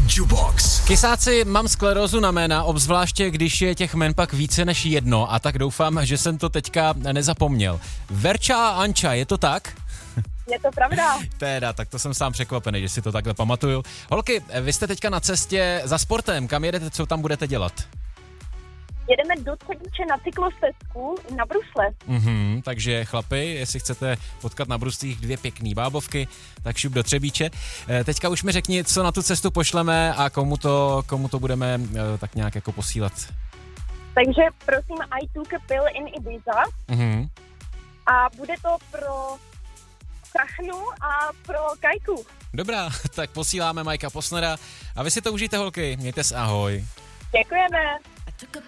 Jubox. Kysáci, mám sklerózu na jména, obzvláště když je těch jmen pak více než jedno, a tak doufám, že jsem to teďka nezapomněl. Verča a Anča, je to tak? Je to pravda. Teda, tak to jsem sám překvapený, že si to takhle pamatuju. Holky, vy jste teďka na cestě za sportem, kam jedete, co tam budete dělat? Jedeme do Třebíče na cyklostezku na brusle. Takže chlapi, jestli chcete potkat na bruslích dvě pěkný bábovky, tak šup do Třebíče. Teďka už mi řekni, co na tu cestu pošleme a komu to budeme tak nějak jako posílat. Takže prosím, I took a pill in Ibiza. A bude to pro Kachnu a pro Kajku. Dobrá, tak posíláme Majka Posnera a vy si to užijte, holky. Mějte se, ahoj. Děkujeme.